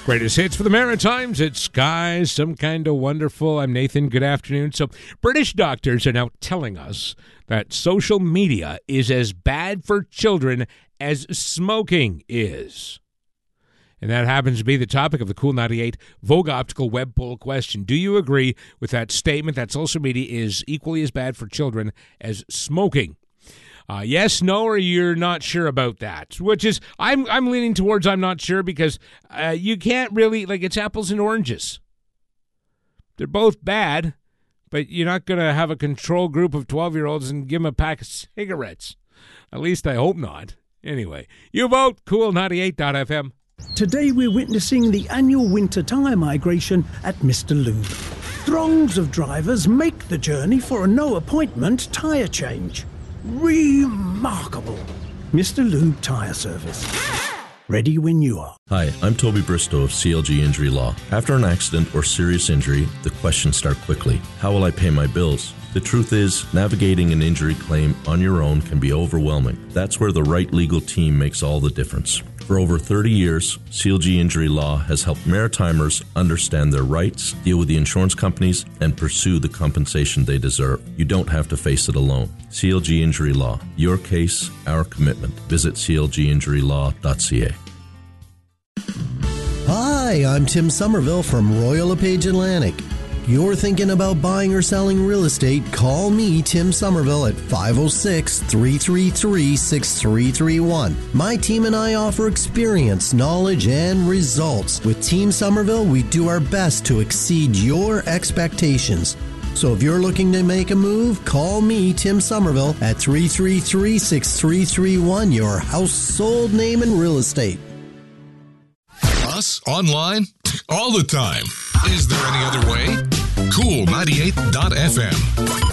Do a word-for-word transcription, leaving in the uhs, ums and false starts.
Greatest hits for the Maritimes. It's Skies, Some Kind of Wonderful. I'm Nathan. Good afternoon. So, British doctors are now telling us that social media is as bad for children as smoking is. And that happens to be the topic of the Cool ninety-eight Vogue Optical Web Poll question. Do you agree with that statement that social media is equally as bad for children as smoking? Uh, yes, no, or you're not sure about that, which is, I'm I'm leaning towards I'm not sure because uh, you can't really, like, it's apples and oranges. They're both bad, but you're not going to have a control group of twelve-year-olds and give them a pack of cigarettes. At least I hope not. Anyway, you vote, cool ninety-eight dot f m. Today we're witnessing the annual winter tyre migration at Mister Lube. Throngs of drivers make the journey for a no-appointment tyre change. Remarkable. Mister Lube Tyre Service. Ready when you are. Hi, I'm Toby Bristow of C L G Injury Law. After an accident or serious injury, the questions start quickly. How will I pay my bills? The truth is, navigating an injury claim on your own can be overwhelming. That's where the right legal team makes all the difference. For over thirty years, C L G Injury Law has helped Maritimers understand their rights, deal with the insurance companies, and pursue the compensation they deserve. You don't have to face it alone. C L G Injury Law. Your case, our commitment. Visit c l g injury law dot c a. Hi, I'm Tim Somerville from Royal LePage Atlantic. You're thinking about buying or selling real estate, call me, Tim Somerville, at five oh six, three three three, six three three one. My team and I offer experience, knowledge, and results. With Team Somerville, we do our best to exceed your expectations. So if you're looking to make a move, call me, Tim Somerville, at three three three, six three three one, your household name in real estate. Us online all the time. Is there any other way? cool ninety-eight dot f m.